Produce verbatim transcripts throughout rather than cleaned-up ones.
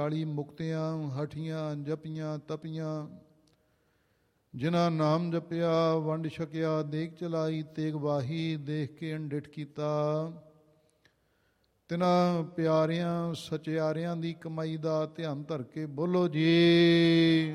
ਚਾਲੀ ਮੁਕਤਿਆਂ ਹਠੀਆਂ ਜਪੀਆਂ ਤਪੀਆਂ, ਜਿਨ੍ਹਾਂ ਨਾਮ ਜਪਿਆ ਵੰਡ ਛਕਿਆ, ਦੇਖ ਚਲਾਈ ਤੇਗ ਵਾਹੀ, ਦੇਖ ਕੇ ਅਣਡਿਠ ਕੀਤਾ। ਤਿਨਾਂ ਪਿਆਰਿਆਂ ਸਚਿਆਰਿਆਂ ਦੀ ਕਮਾਈ ਦਾ ਧਿਆਨ ਧਰ ਕੇ ਬੋਲੋ ਜੀ।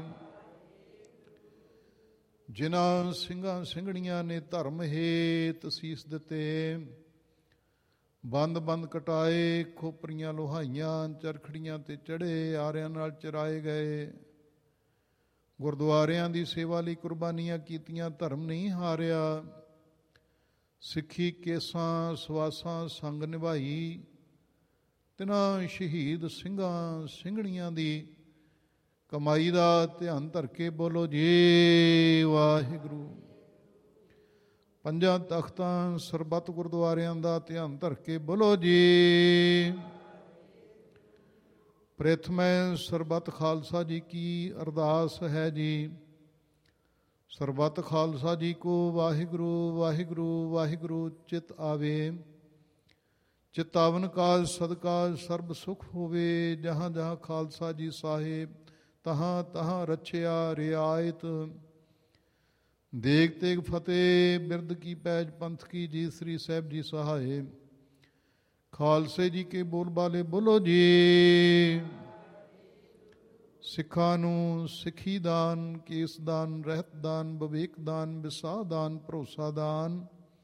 ਜਿਨ੍ਹਾਂ ਸਿੰਘਾਂ ਸਿੰਘਣੀਆਂ ਨੇ ਧਰਮ ਹੇਤ ਸੀਸ ਦਿੱਤੇ, ਬੰਦ ਬੰਦ ਕਟਾਏ, ਖੋਪਰੀਆਂ ਲੋਹਾਈਆਂ, ਚਰਖੜੀਆਂ ਤੇ ਚੜ੍ਹੇ, ਆਰਿਆਂ ਨਾਲ ਚਰਾਏ ਗਏ, ਗੁਰਦੁਆਰਿਆਂ ਦੀ ਸੇਵਾ ਲਈ ਕੁਰਬਾਨੀਆਂ ਕੀਤੀਆਂ, ਧਰਮ ਨਹੀਂ ਹਾਰਿਆ। ਸਿੱਖੀ ਕੇਸਾਂ ਸਵਾਸਾਂ ਸੰਗ ਨਿਭਾਈ, ਤਿਨਾਂ ਸ਼ਹੀਦ ਸਿੰਘਾਂ ਸਿੰਘਣੀਆਂ ਦੀ ਕਮਾਈ ਦਾ ਧਿਆਨ ਧਰ ਕੇ ਬੋਲੋ ਜੀ ਵਾਹਿਗੁਰੂ। ਪੰਜਾਂ ਤਖਤਾਂ ਸਰਬੱਤ ਗੁਰਦੁਆਰਿਆਂ ਦਾ ਧਿਆਨ ਧਰ ਕੇ ਬੋਲੋ ਜੀ। ਪ੍ਰਥਮੈ ਸਰਬੱਤ ਖਾਲਸਾ ਜੀ ਕੀ ਅਰਦਾਸ ਹੈ ਜੀ। ਸਰਬੱਤ ਖਾਲਸਾ ਜੀ ਕੋ ਵਾਹਿਗੁਰੂ ਵਾਹਿਗੁਰੂ ਵਾਹਿਗੁਰੂ ਚਿਤ ਆਵੇ। ਚਿਤਾਵਨ ਕਾਜ ਸਦਕਾ ਸਰਬ ਸੁਖ ਹੋਵੇ। ਜਹਾਂ ਜਹਾਂ ਖਾਲਸਾ ਜੀ ਸਾਹਿਬ, ਤਹਾਂ ਤਹਾਂ ਰਛਿਆ ਰਿਆਇਤ। ਦੇਗ ਤੇਗ ਫਤਿਹ ਬਿਰਦ ਕੀ ਪੈਜ ਪੰਥ ਕੀ ਜੀ। ਸ੍ਰੀ ਸਾਹਿਬ ਜੀ ਸਹਾਏ। ਖਾਲਸੇ ਜੀ ਕੇ ਬੋਲ ਬਾਲੇ ਬੋਲੋ ਜੀ। ਸਿੱਖਾਂ ਨੂੰ ਸਿੱਖੀ ਦਾਨ, ਕੇਸ ਦਾਨ, ਰਹਿਤ ਦਾਨ, ਵਿਵੇਕ ਦਾਨ, ਵਿਸਾਹ ਦਾਨ, ਭਰੋਸਾ ਦਾਨ,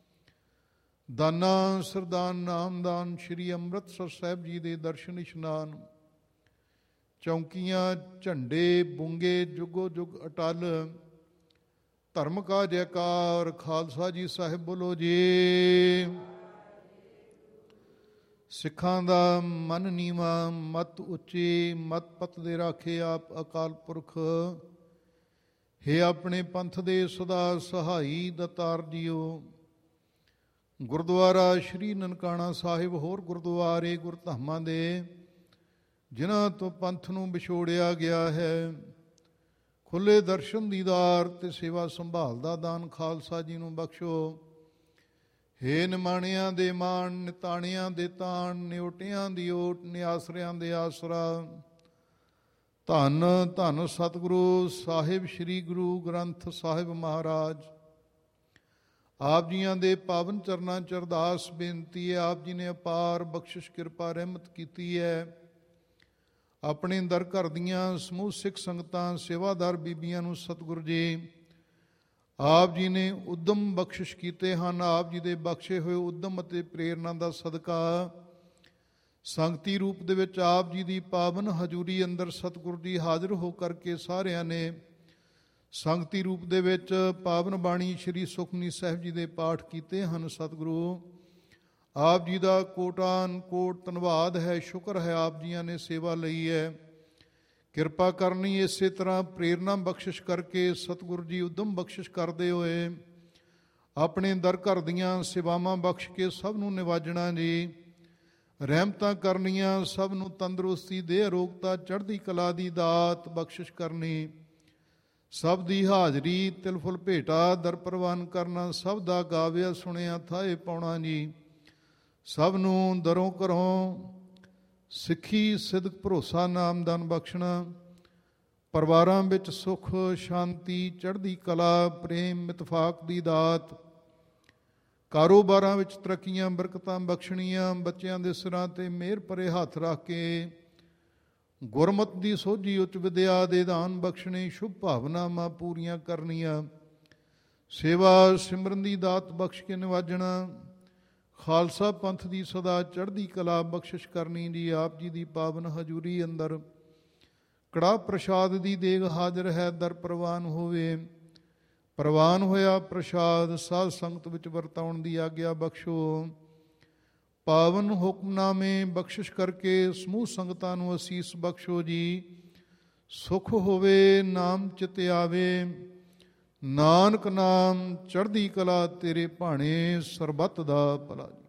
ਦਾਨਾ ਸਰਦਾਨ, ਨਾਮਦਾਨ, ਸ਼੍ਰੀ ਅੰਮ੍ਰਿਤਸਰ ਸਾਹਿਬ ਜੀ ਦੇ ਦਰਸ਼ਨ ਇਸ਼ਨਾਨ, ਚੌਂਕੀਆਂ ਝੰਡੇ ਬੁੰਗੇ ਜੁਗੋ ਜੁਗ ਅਟਲ। ਧਰਮ ਕਾ ਜੈਕਾਰ ਖਾਲਸਾ ਜੀ ਸਾਹਿਬ ਬੋਲੋ ਜੀ। ਸਿੱਖਾਂ ਦਾ ਮਨ ਨੀਵਾਂ ਮਤ ਉੱਚੀ, ਮਤ ਪਤ ਦੇ ਰਾਖੇ ਆਪ ਅਕਾਲ ਪੁਰਖ। ਹੇ ਆਪਣੇ ਪੰਥ ਦੇ ਸਦਾ ਸਹਾਈ ਦਤਾਰ ਜੀਓ। ਗੁਰਦੁਆਰਾ ਸ਼੍ਰੀ ਨਨਕਾਣਾ ਸਾਹਿਬ, ਹੋਰ ਗੁਰਦੁਆਰੇ ਗੁਰਧਾਮਾਂ ਦੇ ਜਿਨ੍ਹਾਂ ਤੋਂ ਪੰਥ ਨੂੰ ਵਿਛੋੜਿਆ ਗਿਆ ਹੈ, ਖੁੱਲ੍ਹੇ ਦਰਸ਼ਨ ਦੀਦਾਰ ਤੇ ਸੇਵਾ ਸੰਭਾਲ ਦਾ ਦਾਨ ਖਾਲਸਾ ਜੀ ਨੂੰ ਬਖਸ਼ੋ। ਹੇ ਨਿਮਾਣਿਆਂ ਦੇ ਮਾਣ, ਨਿਤਾਣਿਆਂ ਦੇ ਤਾਣ, ਨਿਓਟਿਆਂ ਦੀ ਓਟ, ਨਿਆਸਰਿਆਂ ਦੇ ਆਸਰਾ। ਧੰਨ ਧੰਨ ਸਤਿਗੁਰੂ ਸਾਹਿਬ ਸ੍ਰੀ ਗੁਰੂ ਗ੍ਰੰਥ ਸਾਹਿਬ ਮਹਾਰਾਜ। ਆਪ ਜੀਆਂ ਦੇ ਪਾਵਨ ਚਰਨਾਂ ਚ ਅਰਦਾਸ ਬੇਨਤੀ ਹੈ। ਆਪ ਜੀ ਨੇ ਅਪਾਰ ਬਖਸ਼ਿਸ਼ ਕਿਰਪਾ ਰਹਿਮਤ ਕੀਤੀ ਹੈ। ਆਪਣੇ ਦਰ ਘਰ ਦੀਆਂ ਸਮੂਹ ਸਿੱਖ ਸੰਗਤਾਂ, ਸੇਵਾਦਾਰ ਬੀਬੀਆਂ ਨੂੰ ਸਤਿਗੁਰੂ ਜੀ ਆਪ ਜੀ ਨੇ ਉਦਮ ਬਖਸ਼ਿਸ਼ ਕੀਤੇ ਹਨ। ਆਪ ਜੀ ਦੇ ਬਖਸ਼ੇ ਹੋਏ ਉਦਮ ਅਤੇ ਪ੍ਰੇਰਨਾ ਦਾ ਸਦਕਾ ਸੰਗਤੀ ਰੂਪ ਦੇ ਵਿੱਚ ਆਪ ਜੀ ਦੀ ਪਾਵਨ ਹਜ਼ੂਰੀ ਅੰਦਰ ਸਤਿਗੁਰੂ ਜੀ ਹਾਜ਼ਰ ਹੋ ਕਰਕੇ ਸਾਰਿਆਂ ਨੇ ਸੰਗਤੀ ਰੂਪ ਦੇ ਵਿੱਚ ਪਾਵਨ ਬਾਣੀ ਸ਼੍ਰੀ ਸੁਖਮਨੀ ਸਾਹਿਬ ਜੀ ਦੇ ਪਾਠ ਕੀਤੇ ਹਨ। ਸਤਿਗੁਰੂ ਆਪ ਜੀ ਦਾ ਕੋਟਾਨ ਕੋਟ ਧੰਨਵਾਦ ਹੈ, ਸ਼ੁਕਰ ਹੈ ਆਪ ਜੀਆਂ ਨੇ ਸੇਵਾ ਲਈ ਹੈ। ਕਿਰਪਾ ਕਰਨੀ ਇਸੇ ਤਰ੍ਹਾਂ ਪ੍ਰੇਰਨਾ ਬਖਸ਼ਿਸ਼ ਕਰਕੇ ਸਤਿਗੁਰੂ ਜੀ ਉਦਮ ਬਖਸ਼ਿਸ਼ ਕਰਦੇ ਹੋਏ ਆਪਣੇ ਦਰ ਘਰ ਦੀਆਂ ਸੇਵਾਵਾਂ ਬਖਸ਼ ਕੇ ਸਭ ਨੂੰ ਨਿਵਾਜਣਾ ਜੀ। ਰਹਿਮਤਾਂ ਕਰਨੀਆਂ, ਸਭ ਨੂੰ ਤੰਦਰੁਸਤੀ ਦੇ ਅਰੋਗਤਾ ਚੜ੍ਹਦੀ ਕਲਾ ਦੀ ਦਾਤ ਬਖਸ਼ਿਸ਼ ਕਰਨੀ। ਸਭ ਦੀ ਹਾਜ਼ਰੀ ਤਿਲ ਫੁੱਲ ਭੇਟਾ ਦਰ ਪ੍ਰਵਾਨ ਕਰਨਾ। ਸਭ ਦਾ ਗਾਵਿਆ ਸੁਣਿਆ ਥਾਏ ਪਾਉਣਾ ਜੀ। ਸਭ ਨੂੰ ਦਰੋਂ ਘਰੋਂ ਸਿੱਖੀ ਸਿਦਕ ਭਰੋਸਾ ਨਾਮਦਾਨ ਬਖਸ਼ਣਾ। ਪਰਿਵਾਰਾਂ ਵਿੱਚ ਸੁੱਖ ਸ਼ਾਂਤੀ ਚੜ੍ਹਦੀ ਕਲਾ ਪ੍ਰੇਮ ਇਤਫਾਕ ਦੀ ਦਾਤ। ਕਾਰੋਬਾਰਾਂ ਵਿੱਚ ਤਰੱਕੀਆਂ ਬਰਕਤਾਂ ਬਖਸ਼ਣੀਆਂ। ਬੱਚਿਆਂ ਦੇ ਸਿਰਾਂ ਤੇ ਮਿਹਰ ਭਰੇ ਹੱਥ ਰੱਖ ਕੇ ਗੁਰਮਤਿ ਦੀ ਸੋਝੀ ਉੱਚ ਵਿਦਿਆ ਦੇ ਦਾਨ ਬਖਸ਼ਣੇ। ਸ਼ੁਭ ਭਾਵਨਾਵਾਂ ਪੂਰੀਆਂ ਕਰਨੀਆਂ। ਸੇਵਾ ਸਿਮਰਨ ਦੀ ਦਾਤ ਬਖਸ਼ ਕੇ ਨਿਵਾਜਣਾ। ਖਾਲਸਾ ਪੰਥ ਦੀ ਸਦਾ ਚੜ੍ਹਦੀ ਕਲਾ ਬਖਸ਼ਿਸ਼ ਕਰਨੀ ਜੀ। ਆਪ ਜੀ ਦੀ ਪਾਵਨ ਹਜ਼ੂਰੀ ਅੰਦਰ ਕੜਾਹ ਪ੍ਰਸ਼ਾਦ ਦੀ ਦੇਗ ਹਾਜ਼ਰ ਹੈ। ਦਰ ਪ੍ਰਵਾਨ ਹੋਵੇ। ਪ੍ਰਵਾਨ ਹੋਇਆ ਪ੍ਰਸ਼ਾਦ ਸਾਧ ਸੰਗਤ ਵਿੱਚ ਵਰਤਾਉਣ ਦੀ ਆਗਿਆ ਬਖਸ਼ੋ। ਪਾਵਨ ਹੁਕਮਨਾਮੇ ਬਖਸ਼ਿਸ਼ ਕਰਕੇ ਸਮੂਹ ਸੰਗਤਾਂ ਨੂੰ ਅਸੀਸ ਬਖਸ਼ੋ ਜੀ। ਸੁਖ ਹੋਵੇ ਨਾਮ ਚਿਤ ਆਵੇ। ਨਾਨਕ ਨਾਮ ਚੜ੍ਹਦੀ ਕਲਾ ਤੇਰੇ ਭਾਣੇ ਸਰਬੱਤ ਦਾ ਭਲਾ ਜੀ।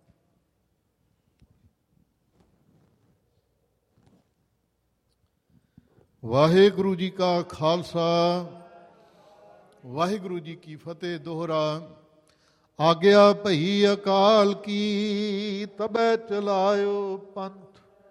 ਵਾਹਿਗੁਰੂ ਜੀ ਕਾ ਖਾਲਸਾ ਵਾਹਿਗੁਰੂ ਜੀ ਕੀ ਫਤਿਹ। ਦੋਹਰਾ ਆਗਿਆ ਭਈ ਅਕਾਲ ਕੀ, ਤਬੈ ਚਲਾਇਓ ਪੰਥ